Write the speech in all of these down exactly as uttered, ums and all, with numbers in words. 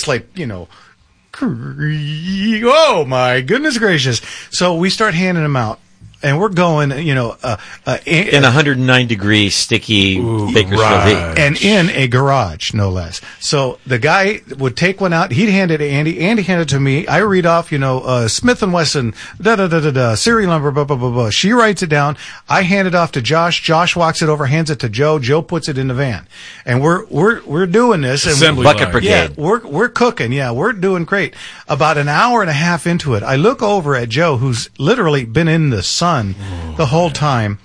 just like, you know, oh my goodness gracious. So we start handing them out. And we're going, you know, uh, uh, in, in one hundred nine degree sticky Ooh, Bakersfield right. heat. And in a garage, no less. So the guy would take one out. He'd hand it to Andy. Andy handed it to me. I read off, you know, uh, Smith and Wesson, da da da da da, serial number, blah blah blah blah. She writes it down. I hand it off to Josh. Josh walks it over, hands it to Joe. Joe puts it in the van. And we're we're we're doing this. Assembly Bucket line. brigade. Yeah, we're we're cooking. Yeah, we're doing great. About an hour and a half into it, I look over at Joe, who's literally been in the sun the whole time,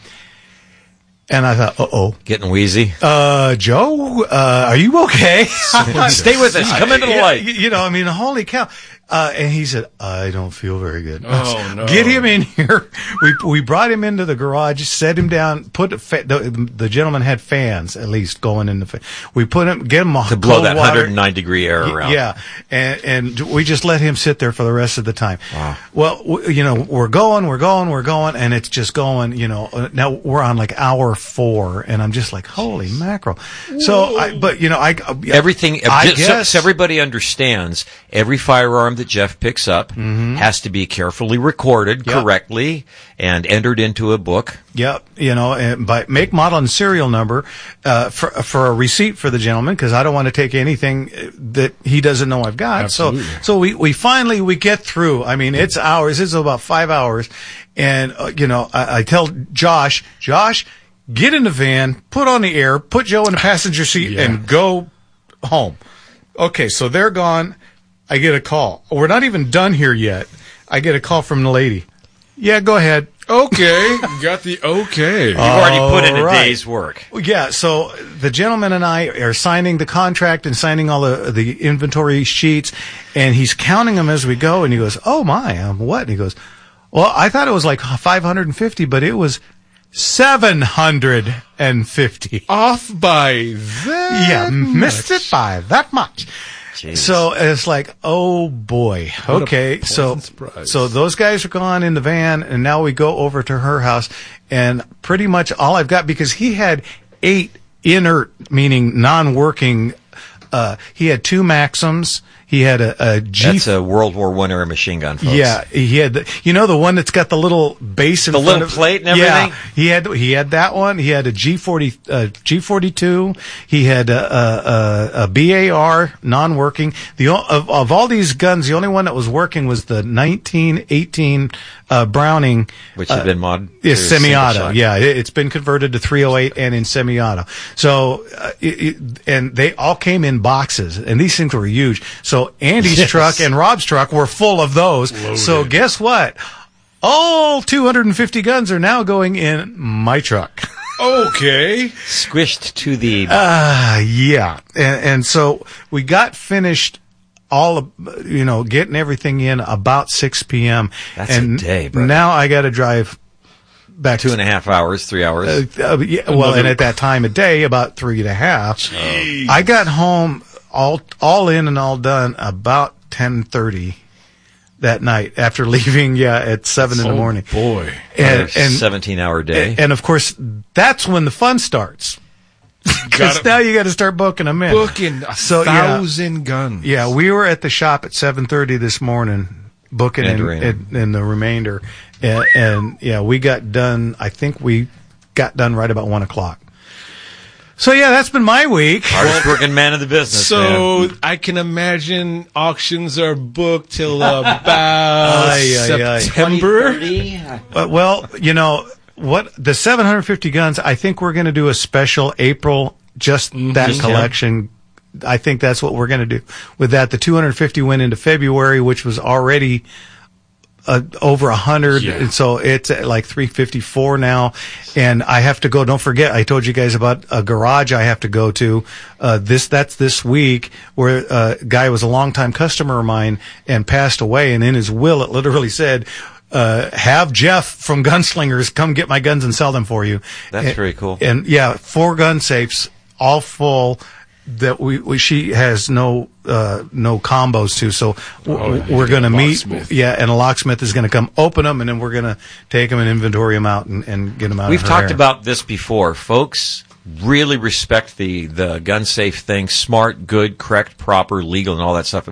and I thought, uh oh, Getting wheezy. uh, Joe, uh, are you okay? Stay with us. Come into the Yeah, light. You know, I mean, holy cow. Uh, and he said, I don't feel very good. Oh, no. Get him in here. We we brought him into the garage, set him down, put, fa- the, the gentleman had fans, at least, going in the, fa- we put him, get him To blow cold that water. one hundred nine degree air around. Yeah, and and we just let him sit there for the rest of the time. Wow. Well, w- you know, we're going, we're going, we're going, and it's just going. You know, uh, now we're on like hour four, and I'm just like, holy mackerel. So, I, but you know, I uh, Everything, I just so, guess so everybody understands, every firearm that Jeff picks up has to be carefully recorded Yep. correctly and entered into a book. Yep, you know, and by make, model, and serial number uh, for for a receipt for the gentleman, because I don't want to take anything that he doesn't know I've got. Absolutely. So, so we we finally we get through. I mean, it's hours. It's about five hours, and uh, you know, I, I tell Josh, Josh, get in the van, put on the air, put Joe in the passenger seat, Yeah. and go home. Okay, so they're gone. I get a call. We're not even done here yet. I get a call from the lady. Yeah, go ahead. Okay, you got the okay. You've already put in a All right. day's work. Yeah, so the gentleman and I are signing the contract and signing all the the inventory sheets, and he's counting them as we go, and he goes, oh my, um, what? And he goes, well, I thought it was like five hundred fifty, but it was seven hundred fifty. Off by that Yeah, missed it by that much. Jeez. So it's like, oh boy. What a Okay, pleasant so surprise. so those guys are gone in the van, and now we go over to her house, and pretty much all I've got, because he had eight inert, meaning non-working. Uh, he had two Maxims. He had a, a G. That's a World War One era machine gun, folks. Yeah, he had the, you know, the one that's got the little base in The front little of, plate and Yeah, everything? he had he had that one. He had a G forty uh, G forty-two. He had a, a, a, a B A R non-working. The o- of of all these guns, the only one that was working was the nineteen eighteen uh, Browning, Which had been mod yeah, to single semi-auto. shot. Yeah, it, it's been converted to three oh eight and in semi-auto. So, uh, it, it, and they all came in boxes, and these things were huge. So Andy's Yes. truck and Rob's truck were full of those. So guess what? All two hundred fifty guns are now going in my truck. Okay. Squished to the... Uh, yeah. And, and so we got finished all of, you know, getting everything in about six p.m. That's a and day, brother. now I got to drive back two and a half hours, three hours. Uh, uh, yeah, well, and at that time of day, about three and a half. I got home all all in and all done about ten thirty that night after leaving. Yeah, at seven in the Oh, morning. boy. And a and seventeen hour day. and, and of course, that's when the fun starts. Because Gotta- now you got to start booking them in. Booking a So, yeah. thousand guns. Yeah, we were at the shop at seven thirty this morning, booking in, Entering. in, in the remainder, and, and yeah, we got done. I think we got done right about one o'clock. So yeah, that's been my week. Hardest working man in the business, So man. I can imagine auctions are booked till about Ay, ay, ay. September. Uh, well, you know what? The seven hundred fifty guns. I think we're going to do a special April, just that Mhm. collection. I think that's what we're going to do with that. The two hundred fifty went into February, which was already uh, over a hundred, Yeah. and so it's at like three fifty-four now. And I have to go. Don't forget, I told you guys about a garage I have to go to. Uh, this that's this week, where uh, a guy was a longtime customer of mine and passed away, and in his will it literally said, Uh, have Jeff from Gunslingers come get my guns and sell them for you. That's and, very cool. And yeah, four gun safes, all full, that we, we she has no uh, no combos to. So w- Oh, yeah, we're going to a meet. locksmith. Yeah, and a locksmith is going to come open them, and then we're going to take them and inventory them out and, and get them out. We've of her talked hair. about this before. Folks really respect the, the gun safe thing. Smart, good, correct, proper, legal, and all that stuff.